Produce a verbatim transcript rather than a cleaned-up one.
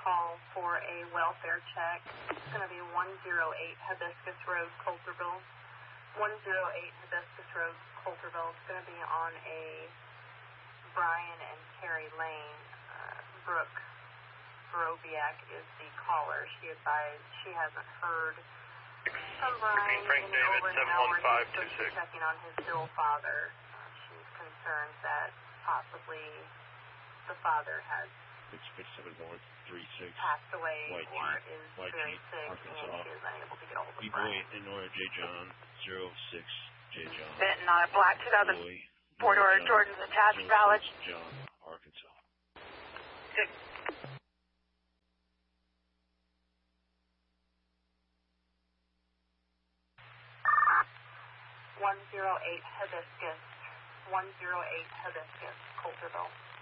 call for a welfare check. It's going to be one oh eight Hibiscus Road, Coulterville. one oh eight Hibiscus Road, Coulterville. It's going to be on a Brian and Terry Lane. Uh, Brooke Borowiak is the caller. She advised she hasn't heard from Brian Frank in David, over an seven hour. one five He's two supposed to six. be checking on his ill father. Uh, she's concerned that possibly the father has six fifty-seven North, three six. passed away White or Jeep, is White very Jeep, sick Arkansas. and she is unable to get a hold of B-Boy Brian. in Nora J. John, zero six J. John. Benton on a black two thousand Boy, four-door Nora John, Jordan's attached zero valid. six John, Arkansas. Good. one oh eight Hibiscus. one oh eight Hibiscus, Coulterville.